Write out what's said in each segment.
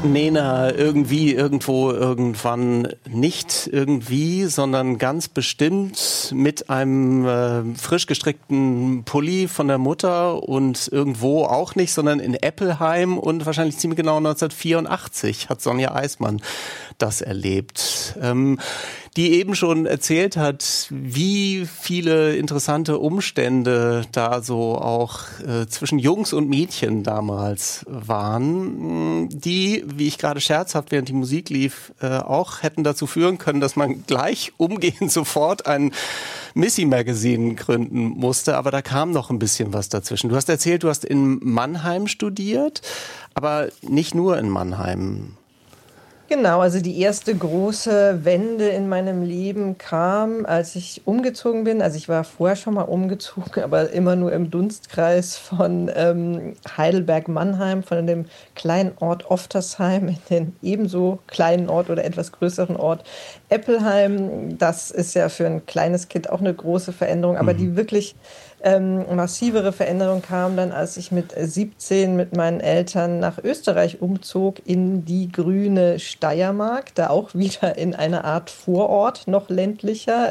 Nena, irgendwie, irgendwo, irgendwann, nicht irgendwie, sondern ganz bestimmt mit einem frisch gestrickten Pulli von der Mutter und irgendwo auch nicht, sondern in Eppelheim und wahrscheinlich ziemlich genau 1984 hat Sonja Eismann das erlebt. Die eben schon erzählt hat, wie viele interessante Umstände da so auch zwischen Jungs und Mädchen damals waren, die, wie ich gerade scherzhaft während die Musik lief, auch hätten dazu führen können, dass man gleich umgehend sofort ein Missy-Magazin gründen musste, aber da kam noch ein bisschen was dazwischen. Du hast erzählt, du hast in Mannheim studiert, aber nicht nur in Mannheim. Genau, also die erste große Wende in meinem Leben kam, als ich umgezogen bin. Also ich war vorher schon mal umgezogen, aber immer nur im Dunstkreis von Heidelberg-Mannheim, von dem kleinen Ort Oftersheim in den ebenso kleinen Ort oder etwas größeren Ort Eppelheim. Das ist ja für ein kleines Kind auch eine große Veränderung, aber die wirklich massivere Veränderung kam dann, als ich mit 17 mit meinen Eltern nach Österreich umzog, in die grüne Steiermark, da auch wieder in einer Art Vorort, noch ländlicher.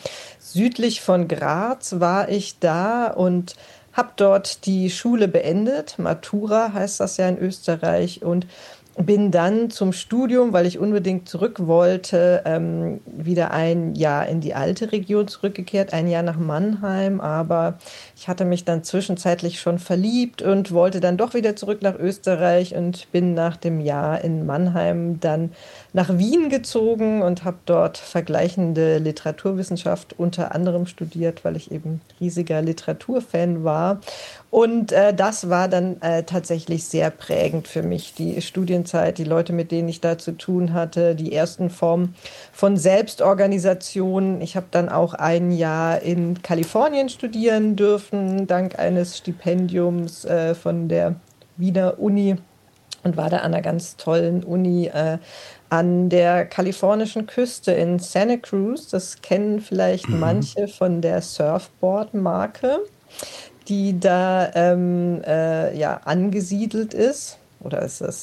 Südlich von Graz war ich da und habe dort die Schule beendet. Matura heißt das ja in Österreich, und bin dann zum Studium, weil ich unbedingt zurück wollte, wieder ein Jahr in die alte Region zurückgekehrt, ein Jahr nach Mannheim. Aber ich hatte mich dann zwischenzeitlich schon verliebt und wollte dann doch wieder zurück nach Österreich und bin nach dem Jahr in Mannheim dann nach Wien gezogen und habe dort vergleichende Literaturwissenschaft unter anderem studiert, weil ich eben riesiger Literaturfan war. Und das war dann tatsächlich sehr prägend für mich, die Studienzeit, die Leute, mit denen ich da zu tun hatte, die ersten Formen von Selbstorganisation. Ich habe dann auch ein Jahr in Kalifornien studieren dürfen, dank eines Stipendiums von der Wiener Uni, und war da an einer ganz tollen Uni an der kalifornischen Küste in Santa Cruz. Das kennen vielleicht manche von der Surfboard-Marke, die da ja, angesiedelt ist. Oder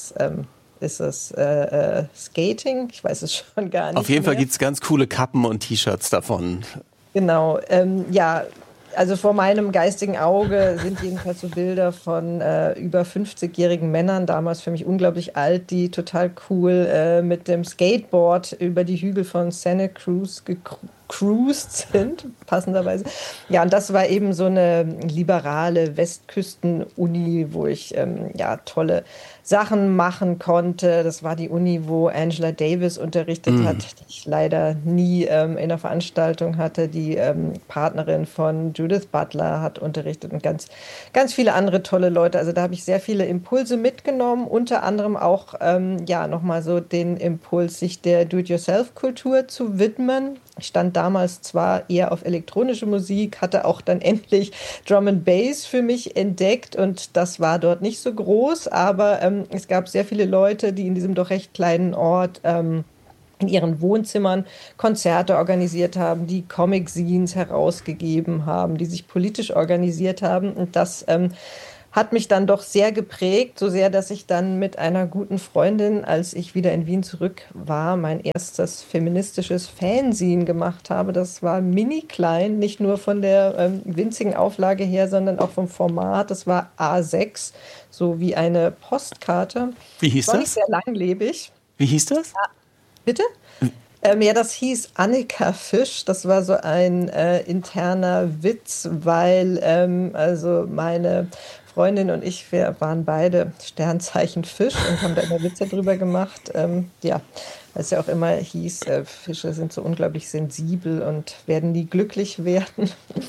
ist es Skating? Ich weiß es schon gar nicht Auf jeden Fall mehr. gibt es ganz coole Kappen und T-Shirts davon. Genau, ja, also vor meinem geistigen Auge sind jedenfalls so Bilder von über 50-jährigen Männern, damals für mich unglaublich alt, die total cool mit dem Skateboard über die Hügel von Santa Cruz gecruised sind, passenderweise. Ja, und das war eben so eine liberale Westküsten-Uni, wo ich ja, tolle Sachen machen konnte. Das war die Uni, wo Angela Davis unterrichtet hat, die ich leider nie in einer Veranstaltung hatte. Die Partnerin von Judith Butler hat unterrichtet und ganz, ganz viele andere tolle Leute. Also da habe ich sehr viele Impulse mitgenommen, unter anderem auch ja, nochmal so den Impuls, sich der Do-it-yourself-Kultur zu widmen. Ich stand damals zwar eher auf elektronische Musik, hatte auch dann endlich Drum and Bass für mich entdeckt, und das war dort nicht so groß, aber es gab sehr viele Leute, die in diesem doch recht kleinen Ort in ihren Wohnzimmern Konzerte organisiert haben, die Comic-Zines herausgegeben haben, die sich politisch organisiert haben, und das hat mich dann doch sehr geprägt, so sehr, dass ich dann mit einer guten Freundin, als ich wieder in Wien zurück war, mein erstes feministisches Fanzine gemacht habe. Das war mini klein, nicht nur von der winzigen Auflage her, sondern auch vom Format. Das war A6, so wie eine Postkarte. Wie hieß War nicht das? sehr langlebig. Wie hieß das? Bitte? Ja, das hieß Annika Fisch. Das war so ein interner Witz, weil also meine Freundin und ich, wir waren beide Sternzeichen Fisch und haben da immer Witze drüber gemacht. Ja, weil es ja auch immer hieß, Fische sind so unglaublich sensibel und werden nie glücklich werden.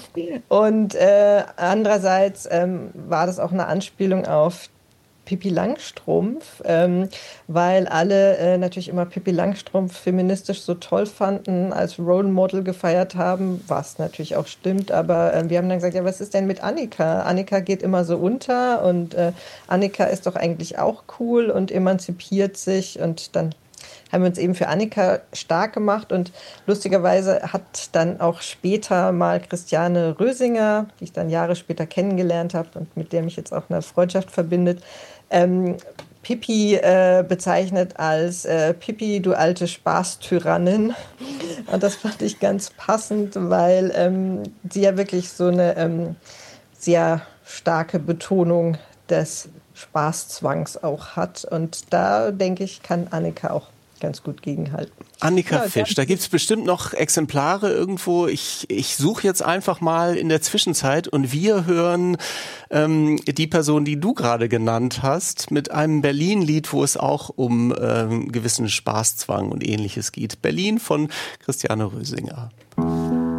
Und andererseits war das auch eine Anspielung auf Pippi Langstrumpf, weil alle natürlich immer Pippi Langstrumpf feministisch so toll fanden, als Role Model gefeiert haben, was natürlich auch stimmt, aber wir haben dann gesagt, ja, was ist denn mit Annika? Annika geht immer so unter, und Annika ist doch eigentlich auch cool und emanzipiert sich, und dann haben wir uns eben für Annika stark gemacht, und lustigerweise hat dann auch später mal Christiane Rösinger, die ich dann Jahre später kennengelernt habe und mit der mich jetzt auch eine Freundschaft verbindet, Pippi bezeichnet als Pippi, du alte Spaßtyrannin. Und das fand ich ganz passend, weil sie ja wirklich so eine sehr starke Betonung des Spaßzwangs auch hat. Und da, denke ich, kann Annika auch ganz gut gegenhalten. Annika Fisch, da gibt's bestimmt noch Exemplare irgendwo. Ich suche jetzt einfach mal in der Zwischenzeit und wir hören die Person, die du gerade genannt hast, mit einem Berlin-Lied, wo es auch um gewissen Spaßzwang und Ähnliches geht. Berlin von Christiane Rösinger.